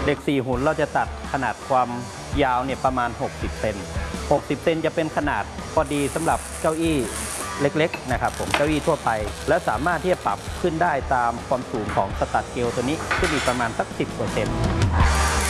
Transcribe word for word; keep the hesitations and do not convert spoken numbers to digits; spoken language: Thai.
เด็กสี่หุ่นเราจะตัดขนาดความยาวเนี่ยประมาณหกสิบเซนหกสิบเซนจะเป็นขนาดพอดีสำหรับเก้าอี้เล็กๆนะครับผมเก้าอี้ทั่วไปและสามารถที่จะปรับขึ้นได้ตามความสูงของสตัดเกลตัวนี้ขึ้นอีกประมาณสัก สิบเปอร์เซ็นต์